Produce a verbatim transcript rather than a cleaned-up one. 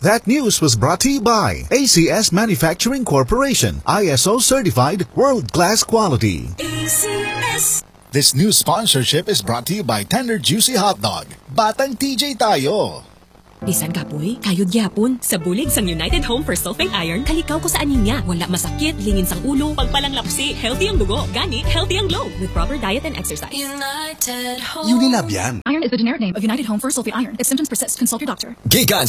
That news was brought to you by A C S Manufacturing Corporation, I S O certified, world-class quality. A C S. This new sponsorship is brought to you by Tender Juicy Hot Dog. Batang T J tayo! Bisan kapoy, kayod gyapon. Sa bulig sang United Home for Sulfate Iron, kalikaw ko sa aninya. Wala masakit, lingin sang ulo, pagpalang lapsi, healthy ang dugo, gani, healthy ang glow. With proper diet and exercise. United Home. Unilab yan. Iron is the generic name of United Home for Sulfate Iron. If symptoms persist, consult your doctor. Gigan